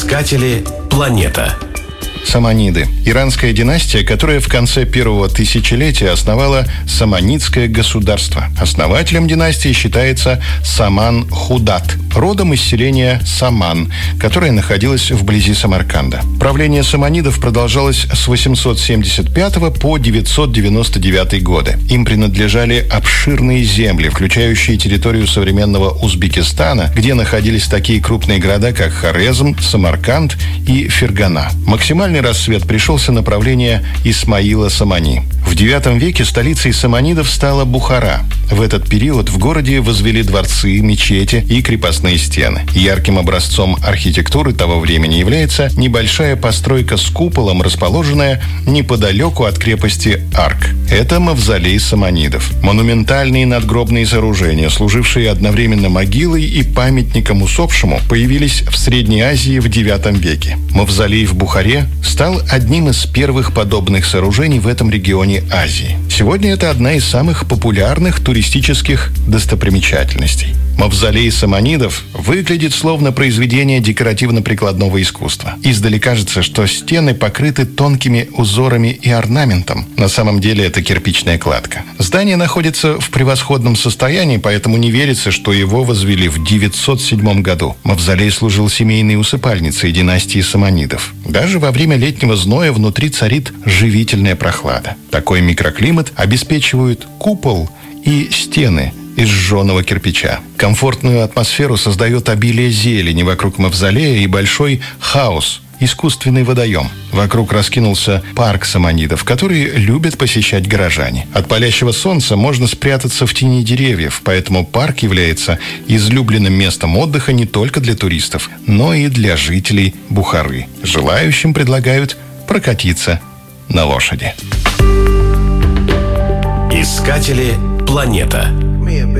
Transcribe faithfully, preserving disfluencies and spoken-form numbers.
Искатели планета. Саманиды. Иранская династия, которая в конце первого тысячелетия основала Саманидское государство. Основателем династии считается Саман-Худат, родом из селения Саман, которое находилось вблизи Самарканда. Правление саманидов продолжалось с восемьсот семьдесят пятого по девятьсот девяносто девятый годы. Им принадлежали обширные земли, включающие территорию современного Узбекистана, где находились такие крупные города, как Хорезм, Самарканд и Фергана. Максимальный рассвет пришелся на правление Исмаила Самани. В девятом веке столицей саманидов стала Бухара. В этот период в городе возвели дворцы, мечети и крепостные стены. Ярким образцом архитектуры того времени является небольшая постройка с куполом, расположенная неподалеку от крепости Арк. Это мавзолей саманидов. Монументальные надгробные сооружения, служившие одновременно могилой и памятником усопшему, появились в Средней Азии в девятом веке. Мавзолей в Бухаре стал одним из первых подобных сооружений в этом регионе Азии. Сегодня это одна из самых популярных туристических достопримечательностей. Мавзолей саманидов выглядит словно произведение декоративно-прикладного искусства. Издали кажется, что стены покрыты тонкими узорами и орнаментом. На самом деле это кирпичная кладка. Здание находится в превосходном состоянии, поэтому не верится, что его возвели в девятьсот седьмом году. Мавзолей служил семейной усыпальницей династии саманидов. Даже во время летнего зноя внутри царит живительная прохлада. Такой микроклимат обеспечивают купол и стены из жженого кирпича. Комфортную атмосферу создает обилие зелени вокруг мавзолея и большой хаос – искусственный водоем. Вокруг раскинулся парк саманидов, который любят посещать горожане. От палящего солнца можно спрятаться в тени деревьев, поэтому парк является излюбленным местом отдыха не только для туристов, но и для жителей Бухары. Желающим предлагают прокатиться на лошади. Искатели планета.